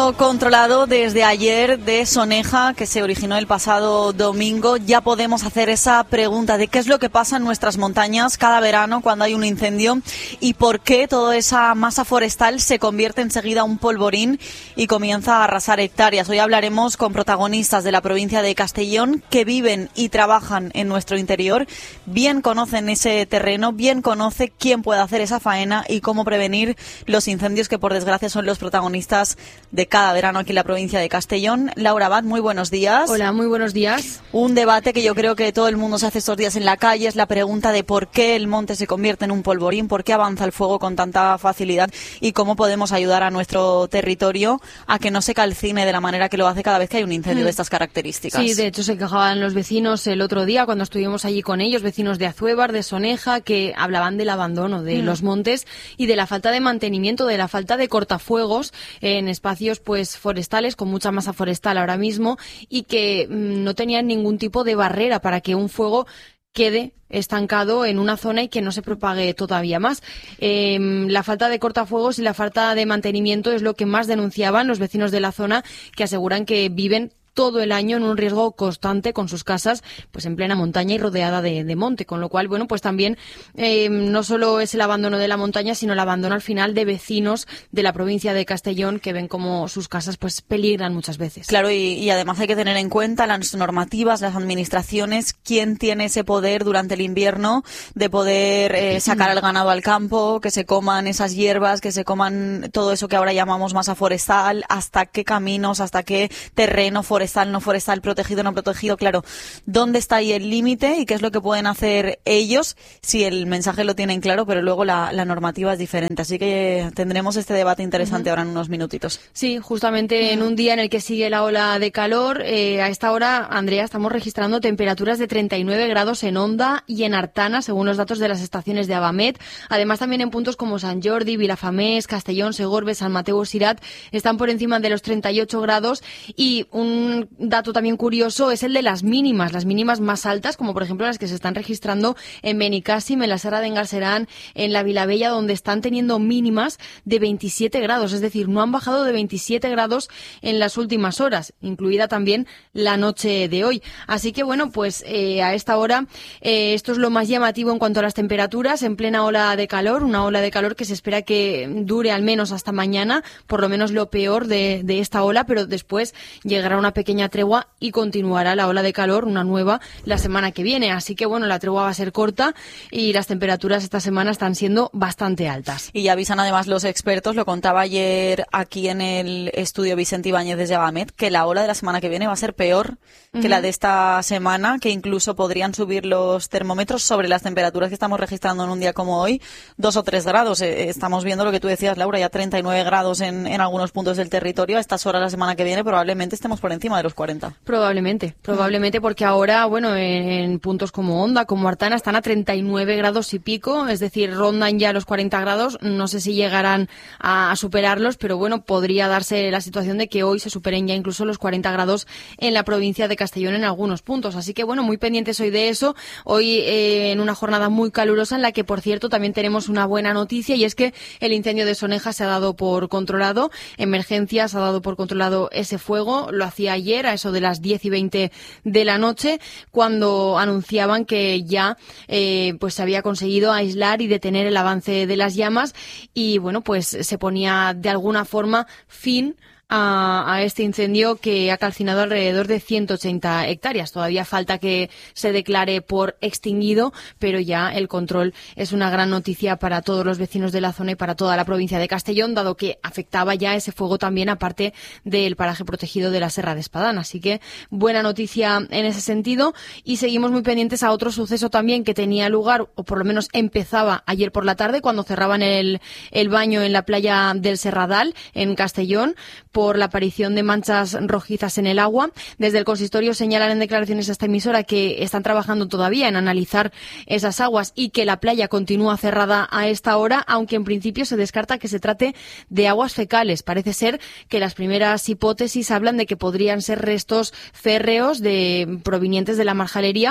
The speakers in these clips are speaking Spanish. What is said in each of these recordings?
incendio controlado desde ayer de Soneja, que se originó el pasado domingo. Ya podemos hacer esa pregunta de qué es lo que pasa en nuestras montañas cada verano cuando hay un incendio y por qué toda esa masa forestal se convierte enseguida en un polvorín y comienza a arrasar hectáreas. Hoy hablaremos con protagonistas de la provincia de Castellón que viven y trabajan en nuestro interior, bien conocen ese terreno, bien conoce quién puede hacer esa faena y cómo prevenir los incendios que por desgracia son los protagonistas de cada verano aquí en la provincia de Castellón. Laura Abad, muy buenos días. Hola, muy buenos días. Un debate que yo creo que todo el mundo se hace estos días en la calle es la pregunta de por qué el monte se convierte en un polvorín, por qué avanza el fuego con tanta facilidad y cómo podemos ayudar a nuestro territorio a que no se calcine de la manera que lo hace cada vez que hay un incendio de estas características. Sí, de hecho se quejaban los vecinos el otro día cuando estuvimos allí con ellos, vecinos de Azuévar, de Soneja, que hablaban del abandono de los montes y de la falta de mantenimiento, de la falta de cortafuegos en espacios pues forestales, con mucha masa forestal ahora mismo, y que no tenían ningún tipo de barrera para que un fuego quede estancado en una zona y que no se propague todavía más. La falta de cortafuegos y la falta de mantenimiento es lo que más denunciaban los vecinos de la zona, que aseguran que viven todo el año en un riesgo constante con sus casas pues en plena montaña y rodeada de monte, con lo cual bueno pues también no solo es el abandono de la montaña, sino el abandono al final de vecinos de la provincia de Castellón que ven como sus casas pues peligran muchas veces. Claro, y además hay que tener en cuenta las normativas, las administraciones, quién tiene ese poder durante el invierno de poder sacar al ganado al campo, que se coman esas hierbas, que se coman todo eso que ahora llamamos masa forestal, hasta qué caminos, hasta qué terreno forestal, no forestal, protegido, no protegido. Claro, ¿dónde está ahí el límite y qué es lo que pueden hacer ellos si el mensaje lo tienen claro, pero luego la normativa es diferente? Así que tendremos este debate interesante ahora en unos minutitos. Sí, justamente en un día en el que sigue la ola de calor, a esta hora, Andrea, estamos registrando temperaturas de 39 grados en Onda y en Artana, según los datos de las estaciones de Abamet. Además, también en puntos como Sant Jordi, Vilafamés, Castellón, Segorbe, San Mateu o Cirat están por encima de los 38 grados. Y un dato también curioso es el de las mínimas más altas, como por ejemplo las que se están registrando en Benicàssim, en la Serra d'en Galceran, en la Vilavella, donde están teniendo mínimas de 27 grados, es decir, no han bajado de 27 grados en las últimas horas, incluida también la noche de hoy. Así que bueno, pues a esta hora esto es lo más llamativo en cuanto a las temperaturas, en plena ola de calor, una ola de calor que se espera que dure al menos hasta mañana, por lo menos lo peor de esta ola, pero después llegará una pequeña tregua y continuará la ola de calor, una nueva, la semana que viene. Así que bueno, la tregua va a ser corta y las temperaturas esta semana están siendo bastante altas. Y avisan además los expertos, lo contaba ayer aquí en el estudio Vicente Ibáñez desde Abamet, que la ola de la semana que viene va a ser peor que la de esta semana, que incluso podrían subir los termómetros sobre las temperaturas que estamos registrando en un día como hoy, 2 o 3 grados. Estamos viendo lo que tú decías, Laura, ya 39 grados en algunos puntos del territorio. A estas horas la semana que viene probablemente estemos por encima de los 40. Probablemente, porque ahora, bueno, en puntos como Onda, como Artana, están a 39 grados y pico, es decir, rondan ya los 40 grados, no sé si llegarán a superarlos, pero bueno, podría darse la situación de que hoy se superen ya incluso los 40 grados en la provincia de Castellón en algunos puntos, así que bueno, muy pendientes hoy de eso, hoy en una jornada muy calurosa en la que, por cierto, también tenemos una buena noticia y es que el incendio de Soneja se ha dado por controlado, Emergencias ha dado por controlado ese fuego, lo hacía ayer a eso de las 10:20 de la noche, cuando anunciaban que ya pues se había conseguido aislar y detener el avance de las llamas y bueno, pues se ponía de alguna forma fin a este incendio que ha calcinado alrededor de 180 hectáreas. Todavía falta que se declare por extinguido, pero ya el control es una gran noticia para todos los vecinos de la zona y para toda la provincia de Castellón, dado que afectaba ya ese fuego también a parte del paraje protegido de la Serra de Espadán. Así que buena noticia en ese sentido y seguimos muy pendientes a otro suceso también que tenía lugar, o por lo menos empezaba ayer por la tarde, cuando cerraban el baño en la playa del Serradal, en Castellón, por la aparición de manchas rojizas en el agua. Desde el consistorio señalan en declaraciones a esta emisora que están trabajando todavía en analizar esas aguas y que la playa continúa cerrada a esta hora, aunque en principio se descarta que se trate de aguas fecales. Parece ser que las primeras hipótesis hablan de que podrían ser restos férreos provenientes de la marjalería,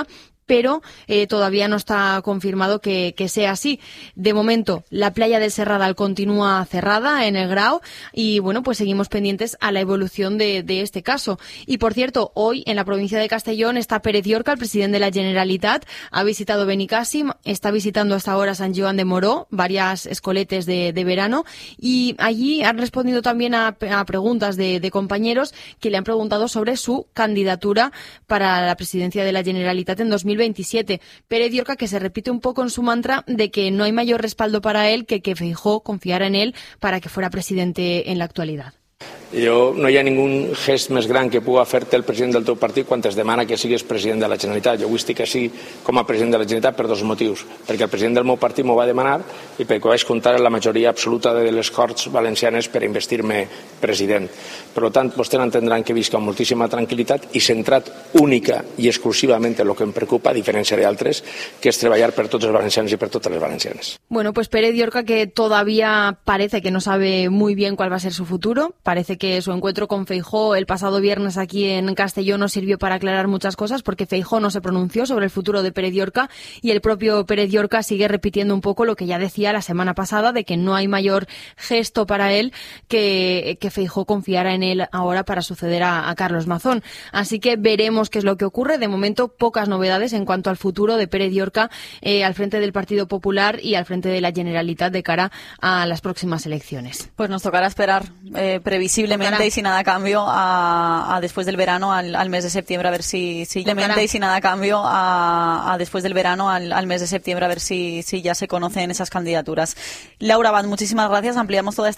pero todavía no está confirmado que sea así. De momento, la playa del Serradal continúa cerrada en el Grau y, bueno, pues seguimos pendientes a la evolución de este caso. Y, por cierto, hoy en la provincia de Castellón está Pérez Llorca, el presidente de la Generalitat, ha visitado Benicàssim, está visitando hasta ahora Sant Joan de Moró, varias escoletes de verano, y allí han respondido también a preguntas de compañeros que le han preguntado sobre su candidatura para la presidencia de la Generalitat en 2027. Pérez Llorca, que se repite un poco en su mantra de que no hay mayor respaldo para él que Feijóo confiara en él para que fuera presidente en la actualidad. No hi ha ningú gest més gran que pugui fer-te el president del teu partit quan es demana que siguis president de la Generalitat. Jo avui estic així com a president de la Generalitat per dos motius. Perquè el president del meu partit m'ho va demanar i perquè vaig comptar amb la majoria absoluta de les Corts Valencianes per investir-me president. Per tant, vostès entendran que visc amb moltíssima tranquil·litat i centrat única i exclusivament en el que em preocupa, a diferència d'altres, que és treballar per tots els valencians i per totes les valencianes. Bueno, pues Pérez Llorca, que todavía parece que no sabe muy bien cuál va a ser su futuro, parece que su encuentro con Feijóo el pasado viernes aquí en Castellón no sirvió para aclarar muchas cosas porque Feijóo no se pronunció sobre el futuro de Pérez Llorca y el propio Pérez Llorca sigue repitiendo un poco lo que ya decía la semana pasada, de que no hay mayor gesto para él que Feijóo confiara en él ahora para suceder a Carlos Mazón. Así que veremos qué es lo que ocurre. De momento, pocas novedades en cuanto al futuro de Pérez Llorca al frente del Partido Popular y al frente de la Generalitat de cara a las próximas elecciones. Pues nos tocará esperar previsiblemente y sin nada a cambio a después del verano al mes de septiembre a ver si y sin nada a cambio a después del verano al mes de septiembre a ver si ya se conocen esas candidaturas. Laura Abad, muchísimas gracias. Ampliamos toda esta